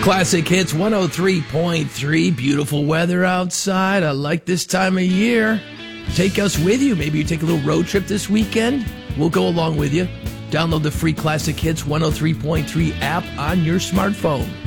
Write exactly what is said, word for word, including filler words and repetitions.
Classic Hits one oh three point three. Beautiful weather outside. I like this time of year. Take us with you. Maybe you take a little road trip this weekend. We'll go along with you. Download the free Classic Hits one oh three point three app on your smartphone.